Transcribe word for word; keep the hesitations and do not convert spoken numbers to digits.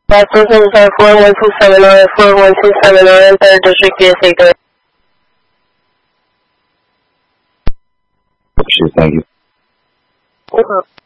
Boston seven five four one two seven nine four one two seven nine, third District, B S A three. Sure, thank you. Okay.